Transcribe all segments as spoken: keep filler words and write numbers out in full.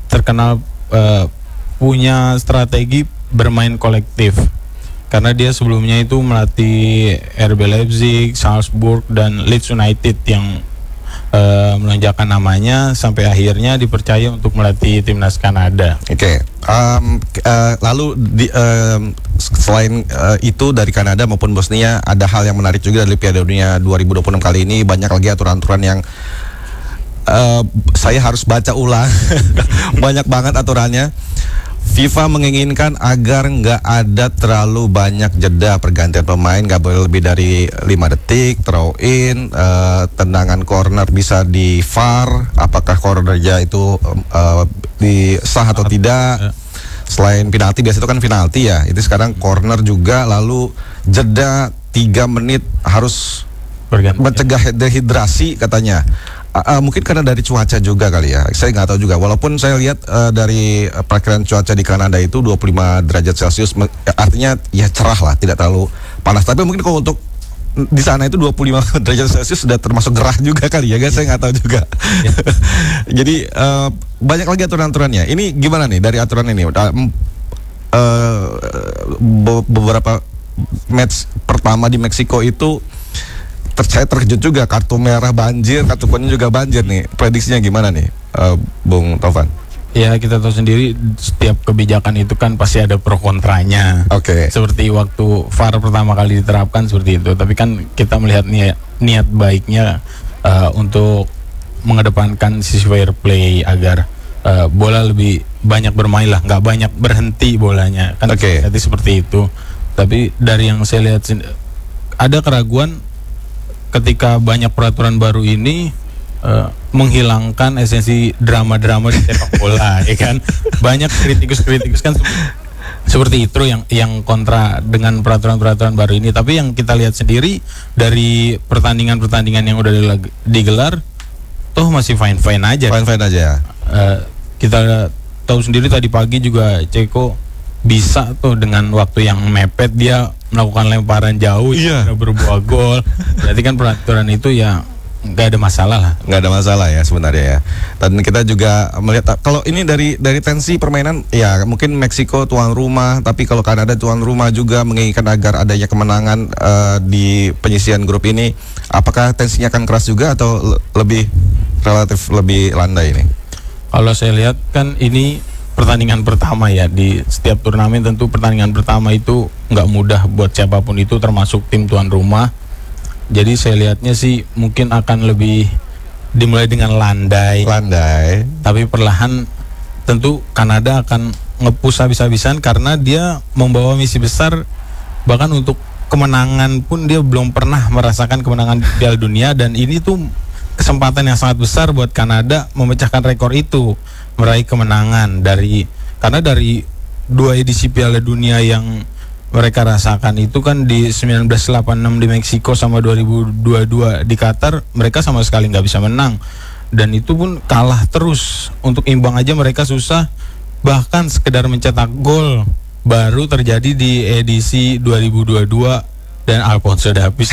terkenal uh, punya strategi bermain kolektif. Karena dia sebelumnya itu melatih R B Leipzig, Salzburg, dan Leeds United yang uh, melonjakkan namanya sampai akhirnya dipercaya untuk melatih timnas Kanada. Oke, okay. um, uh, lalu di, um, selain uh, itu dari Kanada maupun Bosnia, ada hal yang menarik juga dari Piala Dunia dua ribu dua puluh enam kali ini. Banyak lagi aturan-aturan yang uh, saya harus baca ulang. Banyak banget aturannya. FIFA menginginkan agar nggak ada terlalu banyak jeda pergantian pemain, nggak boleh lebih dari lima detik, throw in, uh, tendangan corner bisa di V A R, apakah cornernya itu uh, di sah atau tidak. Selain penalti, biasa itu kan penalti ya, itu sekarang corner juga, lalu jeda tiga menit harus Berganti. mencegah dehidrasi katanya. Uh, uh, mungkin karena dari cuaca juga kali ya, saya nggak tahu juga. Walaupun saya lihat uh, dari uh, perakiraan cuaca di Kanada itu dua puluh lima derajat Celcius, me- artinya ya cerah lah, tidak terlalu panas. Tapi mungkin kalau untuk di sana itu dua puluh lima derajat Celcius sudah termasuk gerah juga kali ya, guys. Saya nggak tahu juga. Jadi uh, banyak lagi aturan-aturannya. Ini gimana nih dari aturan ini? Uh, uh, be- beberapa match pertama di Meksiko itu saya terkejut juga, kartu merah banjir, kartu kuning juga banjir nih. Prediksinya gimana nih, uh, Bung Taufan? Ya, kita tahu sendiri setiap kebijakan itu kan pasti ada pro kontranya. Oke. Okay. Seperti waktu V A R pertama kali diterapkan seperti itu. Tapi kan kita melihat niat, niat baiknya uh, untuk mengedepankan sisi fair play agar uh, bola lebih banyak bermain lah, nggak banyak berhenti bolanya. Kan okay. Jadi seperti itu. Tapi dari yang saya lihat ada keraguan ketika banyak peraturan baru ini uh, menghilangkan esensi drama-drama di sepak bola, ya kan? Banyak kritikus-kritikus kan se- seperti itu yang yang kontra dengan peraturan-peraturan baru ini. Tapi yang kita lihat sendiri dari pertandingan-pertandingan yang udah digelar, toh masih fine-fine aja. Fine-fine aja. Uh, kita tahu sendiri tadi pagi juga Ceko bisa tuh dengan waktu yang mepet dia melakukan lemparan jauh, iya, ya, berbuah gol. Berarti kan peraturan itu ya nggak ada masalah lah. Nggak ada masalah ya sebenarnya ya. Dan kita juga melihat kalau ini dari dari tensi permainan ya, mungkin Meksiko tuan rumah, tapi kalau Kanada tuan rumah juga menginginkan agar adanya kemenangan uh, di penyisian grup ini. Apakah tensinya akan keras juga atau le- lebih relatif lebih landai ini? Kalau saya lihat kan ini pertandingan pertama ya, di setiap turnamen tentu pertandingan pertama itu nggak mudah buat siapapun itu, termasuk tim tuan rumah. Jadi saya lihatnya sih mungkin akan lebih dimulai dengan landai, landai. Tapi perlahan tentu Kanada akan nge-push habis-habisan karena dia membawa misi besar, bahkan untuk kemenangan pun dia belum pernah merasakan kemenangan Piala Dunia, dan ini tuh kesempatan yang sangat besar buat Kanada memecahkan rekor itu, meraih kemenangan dari karena dari dua edisi Piala Dunia yang mereka rasakan itu kan di seribu sembilan ratus delapan puluh enam di Meksiko sama dua ribu dua puluh dua di Qatar, mereka sama sekali nggak bisa menang, dan itu pun kalah terus. Untuk imbang aja mereka susah, bahkan sekedar mencetak gol baru terjadi di edisi dua ribu dua puluh dua dan Alphonso Davies.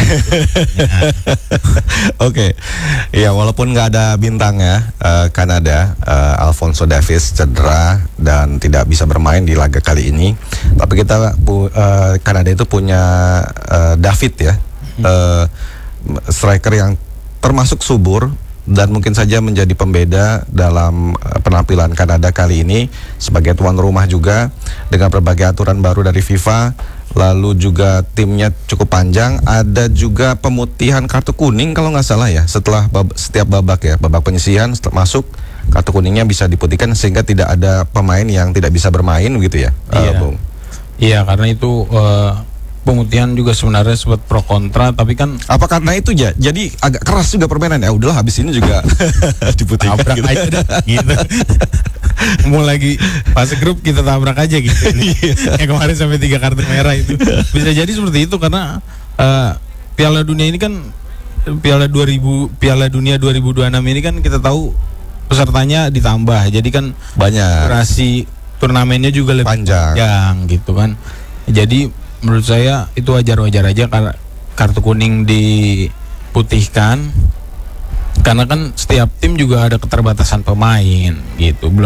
Oke, ya walaupun nggak ada bintangnya uh, Kanada, uh, Alphonso Davies cedera dan tidak bisa bermain di laga kali ini. Tapi kita pu- uh, Kanada itu punya uh, David ya, uh, striker yang termasuk subur dan mungkin saja menjadi pembeda dalam uh, penampilan Kanada kali ini sebagai tuan rumah juga, dengan berbagai aturan baru dari FIFA. Lalu juga timnya cukup panjang, ada juga pemutihan kartu kuning kalau nggak salah ya, setelah bab- setiap babak ya, babak penyisihan masuk kartu kuningnya bisa diputihkan sehingga tidak ada pemain yang tidak bisa bermain gitu ya. Iya, uh, Bung. Iya, karena itu uh, pemutihan juga sebenarnya sempat pro kontra, tapi kan apa karena itu ya, jadi agak keras juga permainan ya. Udahlah habis ini juga diputihkan tabrak gitu. aja dah, gitu. Mau lagi fase grup kita tabrak aja gitu. Yang kemarin sampai tiga kartu merah itu bisa jadi seperti itu karena uh, Piala Dunia ini kan Piala dua ribu Piala Dunia dua ribu dua puluh enam ini kan kita tahu pesertanya ditambah, jadi kan banyak, durasi turnamennya juga lebih panjang, panjang gitu kan. Jadi menurut saya itu wajar-wajar aja karena kartu kuning diputihkan, karena kan setiap tim juga ada keterbatasan pemain gitu. Belum